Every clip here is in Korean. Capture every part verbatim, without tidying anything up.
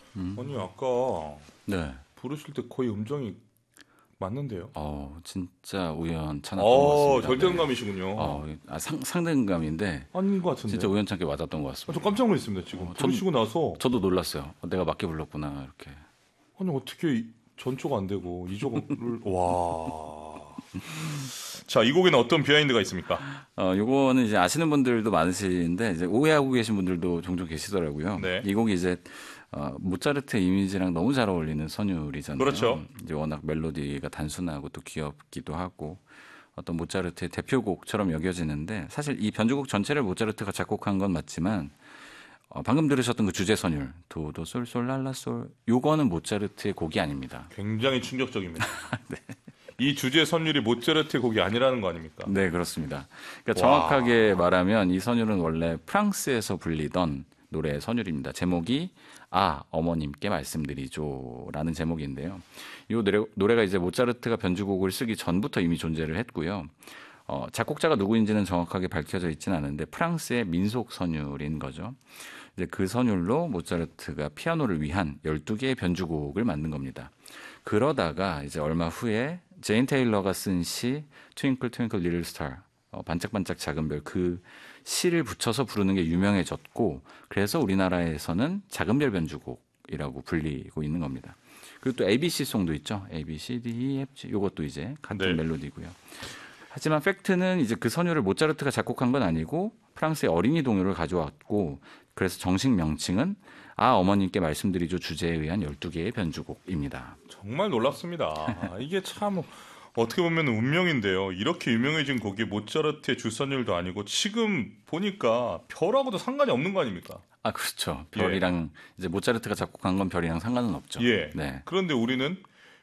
음. 아니 아까 네. 부르실 때 거의 음정이 맞는데요? 어, 진짜 우연찮았던 것 어, 같습니다. 네. 절대음감이시군요. 어, 아, 상, 상대감인데 아닌 것 같은데. 진짜 우연찮게 맞았던 것 아, 저 같습니다. 깜짝 놀랐습니다. 지금 어, 전, 부르시고 나서 저도 놀랐어요. 어, 내가 맞게 불렀구나 이렇게. 아니 어떻게 이- 전초가 안 되고 이조를 와. 자, 이 곡에는 어떤 비하인드가 있습니까? 어, 요거는 이제 아시는 분들도 많으신데 이제 오해하고 계신 분들도 종종 계시더라고요. 네. 이 곡이 이제 어, 모차르트 이미지랑 너무 잘 어울리는 선율이잖아요. 그렇죠. 이제 워낙 멜로디가 단순하고 또 귀엽기도 하고 어떤 모차르트의 대표곡처럼 여겨지는데 사실 이 변주곡 전체를 모차르트가 작곡한 건 맞지만 어, 방금 들으셨던 그 주제 선율 도도 솔솔 랄라솔 요거는 모차르트의 곡이 아닙니다. 굉장히 충격적입니다. 이 주제 선율이 모차르트의 곡이 아니라는 거 아닙니까? 네, 그렇습니다. 그러니까 와. 정확하게 말하면 이 선율은 원래 프랑스에서 불리던 노래의 선율입니다. 제목이 아, 어머님께 말씀드리죠라는 제목인데요. 이 노래, 노래가 이제 모차르트가 변주곡을 쓰기 전부터 이미 존재를 했고요. 어, 작곡자가 누구인지는 정확하게 밝혀져 있지는 않은데 프랑스의 민속 선율인 거죠. 이제 그 선율로 모차르트가 피아노를 위한 열두 개의 변주곡을 만든 겁니다. 그러다가 이제 얼마 후에 제인 테일러가 쓴 시 트윙클 트윙클 리틀 스타 어, 반짝반짝 작은 별 그 시를 붙여서 부르는 게 유명해졌고 그래서 우리나라에서는 작은 별 변주곡이라고 불리고 있는 겁니다. 그리고 또 에이비씨 송도 있죠. A, B, C, D, E, F, G 이것도 이제 같은 네. 멜로디고요. 하지만 팩트는 이제 그 선율을 모차르트가 작곡한 건 아니고 프랑스의 어린이 동요를 가져왔고 그래서 정식 명칭은 아 어머님께 말씀드리죠 주제에 의한 열두 개의 변주곡입니다. 정말 놀랍습니다. 이게 참 어떻게 보면 운명인데요. 이렇게 유명해진 곡이 모차르트의 주선율도 아니고 지금 보니까 별하고도 상관이 없는 거 아닙니까? 아 그렇죠. 별이랑 이제 모차르트가 작곡한 건 별이랑 상관은 없죠. 예. 네. 그런데 우리는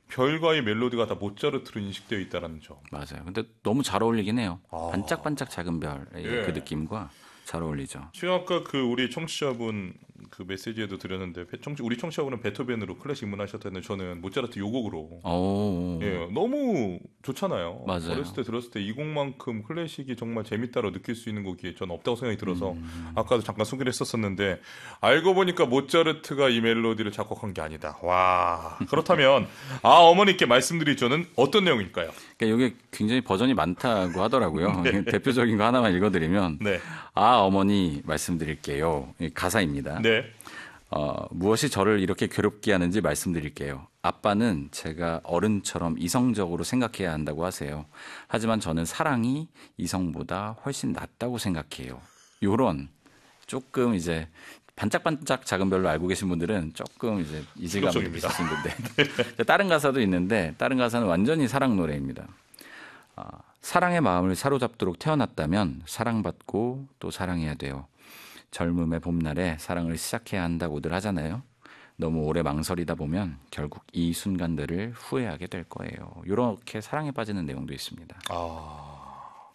별과의 멜로디가 다 모차르트로 인식되어 있다는 점. 맞아요. 근데 너무 잘 어울리긴 해요. 아. 반짝반짝 작은 별의 예. 그 느낌과 잘 어울리죠. 제가 아까 그 우리 청취자분 그 메시지에도 드렸는데 베- 청취, 우리 청취자분은 베토벤으로 클래식 입문하셨다는데 저는 모차르트 요 곡으로 오. 예, 너무 좋잖아요. 맞아요. 어렸을 때 들었을 때 이 곡만큼 클래식이 정말 재밌다로 느낄 수 있는 곡이 전 없다고 생각이 들어서 음. 아까도 잠깐 소개를 했었었는데 알고 보니까 모차르트가 이 멜로디를 작곡한 게 아니다. 와. 그렇다면 아 어머니께 말씀드리죠는 어떤 내용일까요? 그러니까 이게 굉장히 버전이 많다고 하더라고요. 대표적인 거 하나만 읽어드리면 네. 아 어머니 말씀드릴게요. 이 가사입니다. 네. 어, 무엇이 저를 이렇게 괴롭게 하는지 말씀드릴게요. 아빠는 제가 어른처럼 이성적으로 생각해야 한다고 하세요. 하지만 저는 사랑이 이성보다 훨씬 낫다고 생각해요. 요런 조금 이제 반짝반짝 작은 별로 알고 계신 분들은 조금 이제 이질감을 충격적입니다. 느끼실 수 있는데 다른 가사도 있는데 다른 가사는 완전히 사랑 노래입니다. 아, 사랑의 마음을 사로잡도록 태어났다면 사랑받고 또 사랑해야 돼요. 젊음의 봄날에 사랑을 시작해야 한다고들 하잖아요. 너무 오래 망설이다 보면 결국 이 순간들을 후회하게 될 거예요. 이렇게 사랑에 빠지는 내용도 있습니다. 아.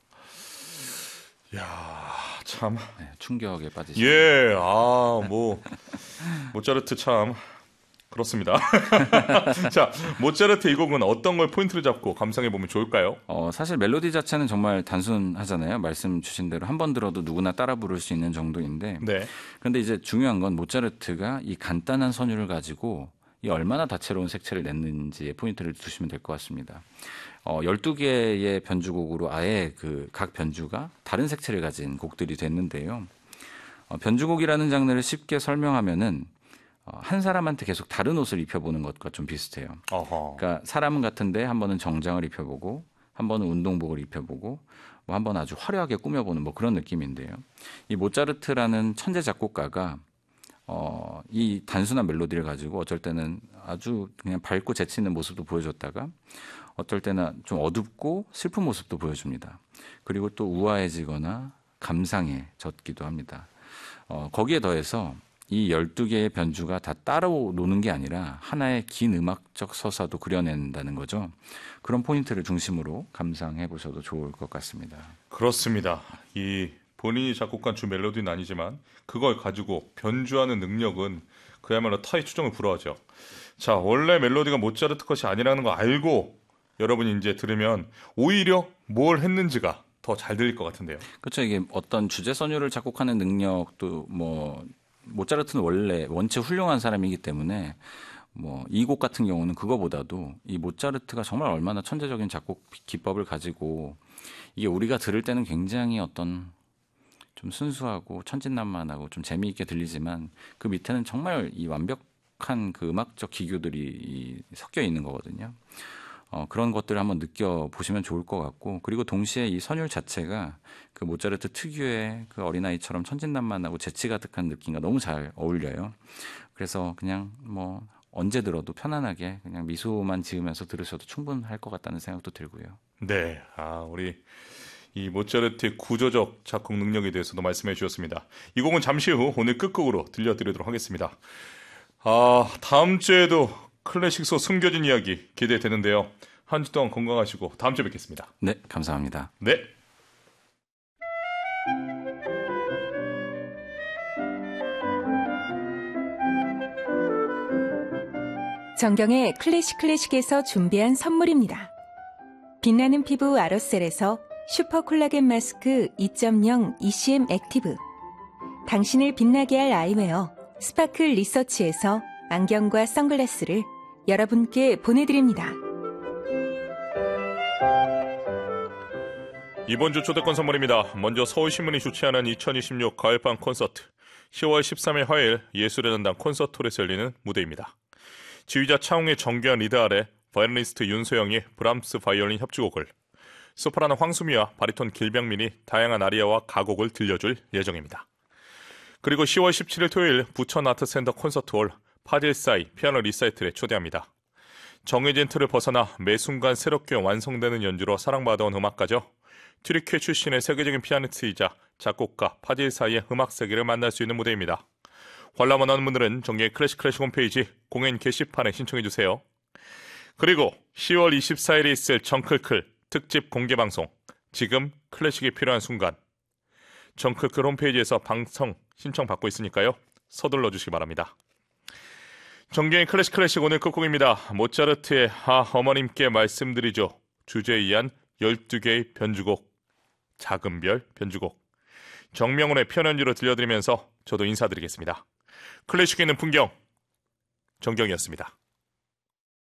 야, 참. 네, 충격에 빠지죠. 예. 아, 뭐 모차르트 참 그렇습니다. 자, 모차르트 이 곡은 어떤 걸 포인트를 잡고 감상해 보면 좋을까요? 어, 사실 멜로디 자체는 정말 단순하잖아요. 말씀 주신 대로 한 번 들어도 누구나 따라 부를 수 있는 정도인데. 네. 그런데 이제 중요한 건 모차르트가 이 간단한 선율을 가지고 이 얼마나 다채로운 색채를 냈는지에 포인트를 두시면 될 것 같습니다. 어, 열두 개의 변주곡으로 아예 그 각 변주가 다른 색채를 가진 곡들이 됐는데요. 어, 변주곡이라는 장르를 쉽게 설명하면은 어, 한 사람한테 계속 다른 옷을 입혀보는 것과 좀 비슷해요. 어허. 그러니까 사람은 같은데 한 번은 정장을 입혀보고 한 번은 운동복을 입혀보고 뭐 한 번 아주 화려하게 꾸며보는 뭐 그런 느낌인데요. 이 모차르트라는 천재 작곡가가 어, 이 단순한 멜로디를 가지고 어쩔 때는 아주 그냥 밝고 재치 있는 모습도 보여줬다가 어떨 때는 좀 어둡고 슬픈 모습도 보여줍니다. 그리고 또 우아해지거나 감상해졌기도 합니다. 어, 거기에 더해서 이 열두 개의 변주가 다 따로 노는 게 아니라 하나의 긴 음악적 서사도 그려낸다는 거죠. 그런 포인트를 중심으로 감상해 보셔도 좋을 것 같습니다. 그렇습니다. 이 본인이 작곡한 주 멜로디는 아니지만 그걸 가지고 변주하는 능력은 그야말로 타의 추종을 불허하죠. 자, 원래 멜로디가 모차르트 것이 아니라는 거 알고 여러분이 이제 들으면 오히려 뭘 했는지가 더 잘 들릴 것 같은데요. 그렇죠. 이게 어떤 주제 선율을 작곡하는 능력도 뭐 모차르트는 원래 원체 훌륭한 사람이기 때문에 뭐 이 곡 같은 경우는 그거보다도 이 모차르트가 정말 얼마나 천재적인 작곡 기법을 가지고 이게 우리가 들을 때는 굉장히 어떤 좀 순수하고 천진난만하고 좀 재미있게 들리지만 그 밑에는 정말 이 완벽한 그 음악적 기교들이 이 섞여 있는 거거든요. 어, 그런 것들을 한번 느껴보시면 좋을 것 같고, 그리고 동시에 이 선율 자체가 그 모차르트 특유의 그 어린아이처럼 천진난만하고 재치 가득한 느낌과 너무 잘 어울려요. 그래서 그냥 뭐 언제 들어도 편안하게 그냥 미소만 지으면서 들으셔도 충분할 것 같다는 생각도 들고요. 네, 아 우리 이 모차르트의 구조적 작곡 능력에 대해서도 말씀해 주셨습니다. 이 곡은 잠시 후 오늘 끝곡으로 들려드리도록 하겠습니다. 아 다음 주에도 클래식소 숨겨진 이야기 기대되는데요. 한 주 동안 건강하시고 다음 주에 뵙겠습니다. 네, 감사합니다. 네. 정경의 클래식 클래식에서 준비한 선물입니다. 빛나는 피부 아로셀에서 슈퍼 콜라겐 마스크 이 점 영 이씨엠 액티브, 당신을 빛나게 할 아이웨어 스파클 리서치에서 안경과 선글라스를 여러분께 보내드립니다. 이번 주 초대권 선물입니다. 먼저 서울신문이 주최하는 이천이십육 가을밤 콘서트, 시월 십삼일 화요일 예술의 전당 콘서트홀에서 열리는 무대입니다. 지휘자 차홍의 정교한 리드 아래 바이올리니스트 윤소영이 브람스 바이올린 협주곡을, 소프라노 황수미와 바리톤 길병민이 다양한 아리아와 가곡을 들려줄 예정입니다. 그리고 시월 십칠일 토요일 부천 아트센터 콘서트홀 파딜사이 피아노 리사이틀에 초대합니다. 정해진 틀을 벗어나 매 순간 새롭게 완성되는 연주로 사랑받아온 음악가죠. 튀르키예 출신의 세계적인 피아니스트이자 작곡가 파딜사이의 음악 세계를 만날 수 있는 무대입니다. 관람 원하는 분들은 정계의 클래식 클래식 홈페이지 공연 게시판에 신청해주세요. 그리고 시월 이십사일에 있을 정클클 특집 공개방송, 지금 클래식이 필요한 순간, 정클클 홈페이지에서 방송 신청받고 있으니까요. 서둘러 주시기 바랍니다. 정계의 클래식 클래식 오늘 끝곡입니다. 모차르트의 아 어머님께 말씀드리죠 주제에 의한 열두 개의 변주곡, 작은 별 변주곡, 정명훈의 피아노 연주로 들려드리면서 저도 인사드리겠습니다. 클래식에 있는 풍경, 정경이었습니다.